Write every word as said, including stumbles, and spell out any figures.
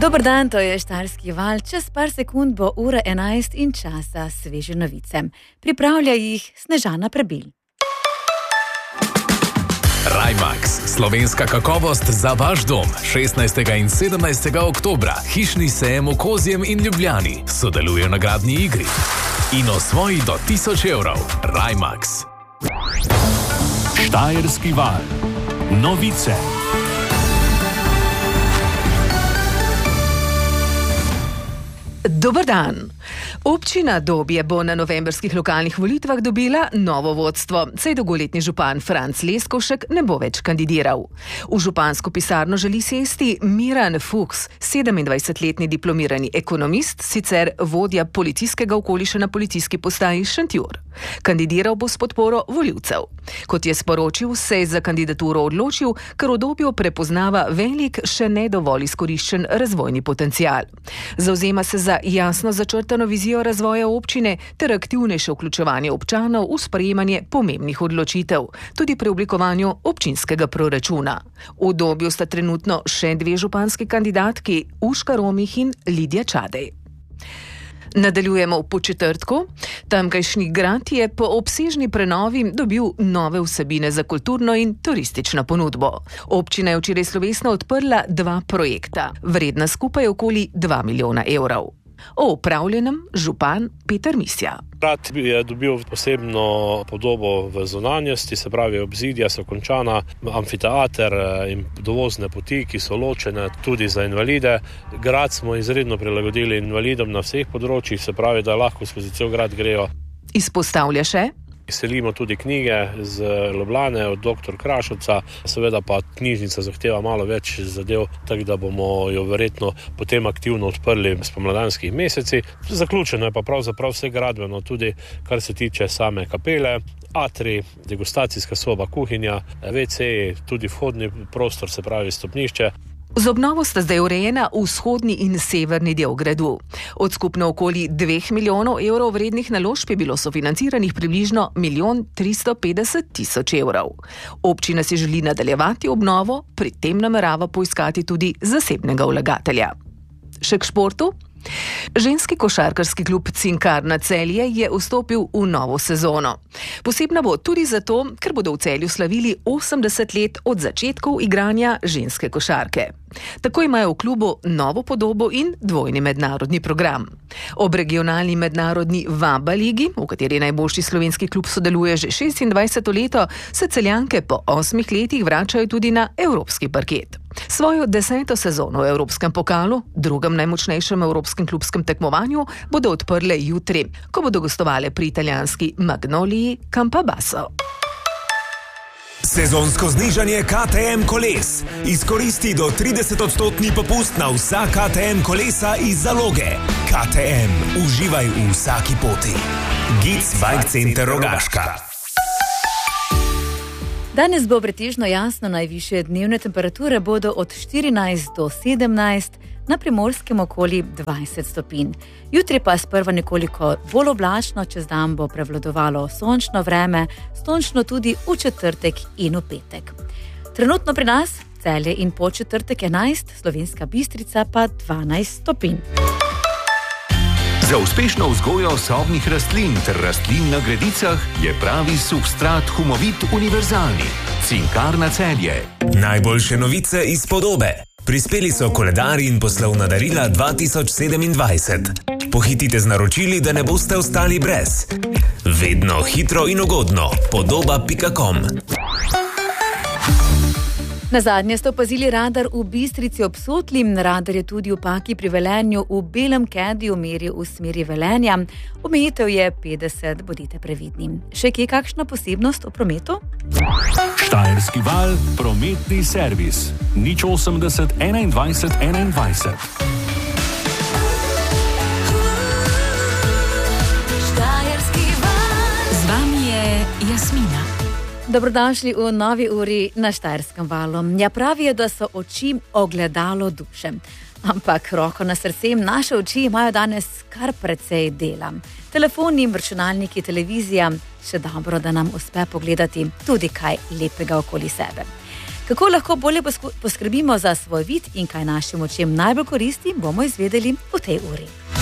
Dober dan, to je Štajerski val. Čez par sekund bo ura enajst in čas za sveže novice. Pripravlja jih Snežana Prebil. Rajmax, slovenska kakovost za vaš dom. šestnajstega in sedemnajstega oktobra, hišni sejem v Kozjem in Ljubljani. Sodeluje na gradni igri. In osvoji do tisoč evrov. Rajmax. Štajerski val. Novice. Dober dan. Občina Dobje bo na novembrskih lokalnih volitvah dobila novo vodstvo, saj dolgoletni župan Franc Leskovšek ne bo več kandidiral. V župansko pisarno želi sesti Miran Fuchs, sedemindvajsetletni diplomirani ekonomist, sicer vodja policijskega okoliša na policijski postaji Šentjur. Kandidiral bo s podporo volivcev. Kot je sporočil, se je za kandidaturo odločil, ker v Dobju prepoznava velik, še ne dovolj izkoriščen razvojni potencial. Zavzema se za jasno začrtano vizijo razvoja občine ter aktivnejše vključevanje občanov v sprejemanje pomembnih odločitev, tudi pri oblikovanju občinskega proračuna. V Dobju sta trenutno še dve županski kandidatki, Urška Romih in Lidija Čadej. Nadaljujemo v Podčetrtku. Tamkajšnji grad je po obsežni prenovi dobil nove vsebine za kulturno in turistično ponudbo. Občina je včeraj slovesno odprla dva projekta, vredna skupaj okoli dva milijona evrov. O upravljenem župan Peter Misja. Grad je dobil posebno podobo v zunanjosti, se pravi obzidja so končana, amfiteater in dovozne poti, ki so ločene tudi za invalide. Grad smo izredno prilagodili invalidom na vseh področjih, se pravi, da lahko skozi cel grad grejo. Izpostavlja še: Selimo tudi knjige z Ljubljane od doktor Krašovca, seveda pa knjižnica zahteva malo več zadev, tako da bomo jo verjetno potem aktivno odprli v spomladanskih mesecih. Zaključeno je pa pravzaprav vse gradbeno, tudi kar se tiče same kapele, atri, degustacijska soba, kuhinja, ve ce, tudi vhodni prostor, se pravi stopnišče. Z obnovo sta zdaj urejena vzhodni in severni del gradu. Od skupno okoli dveh milijonov evrov vrednih naložb je bilo sofinanciranih približno milijon tristo petdeset tisoč evrov. Občina si želi nadaljevati obnovo, pri tem namerava poiskati tudi zasebnega vlagatelja. Še k športu. Ženski košarkarski klub Cinkarna Celje je vstopil v novo sezono. Posebna bo tudi zato, ker bodo v Celju slavili osemdeset let od začetkov igranja ženske košarke. Tako imajo v klubu novo podobo in dvojni mednarodni program. Ob regionalni mednarodni Vaba ligi, v kateri najboljši slovenski klub sodeluje že šestindvajseto leto, se Celjanke po osmih letih vračajo tudi na evropski parket. Svojo deseto sezono v Evropskem pokalu, drugem najmočnejšem evropskem klubskem tekmovanju, bodo odprle jutri, ko bodo gostovale pri italijanski Magnoliji Campobasso. Sezonsko znižanje K T M koles. Izkoristi do trideset odstotni popust na vsa K T M kolesa iz zaloge. K T M. Uživaj v vsaki poti. Gic Bike Center Rogaška. Danes bo pretežno jasno, najvišje dnevne temperature bodo od štirinajst do sedemnajst, na Primorskem okoli dvajset stopinj. Jutri pa sprva nekoliko bolj oblačno, čez dan bo prevladovalo sončno vreme, sončno tudi v četrtek in v petek. Trenutno pri nas Celje in Podčetrtek enajst, Slovenska Bistrica pa dvanajst stopinj. Za uspešno vzgojo sobnih rastlin ter rastlin na gredicah je pravi substrat Humovit univerzalni. Cinkarna Celje. Najboljše novice iz Podobe. Prispeli so koledari in poslovna darila dva tisoč sedemindvajset. Pohitite z naročili, da ne boste ostali brez. Vedno hitro in ugodno. Podoba pika com. Nazadnje ste opazili radar v Bistrici ob Sotli, radar je tudi v Paki pri Velenju, v Belem Kediju meri v smeri Velenja. Omejitev je petdeset, bodite previdni. Še kje kakšna posebnost v prometu? Štajerski val, prometni servis. nič osemdeset enaindvajset enaindvajset. Z vami je Jasmina. Dobrodošli v novi uri na Štajerskem valu. Ja, pravijo, da so oči ogledalo duše. Ampak roko na srce, naše oči imajo danes kar precej dela. Telefoni, računalniki, televizija, še dobro, da nam uspe pogledati tudi kaj lepega okoli sebe. Kako lahko bolje poskrbimo za svoj vid in kaj našim očem najbolj koristi, bomo izvedeli v tej uri.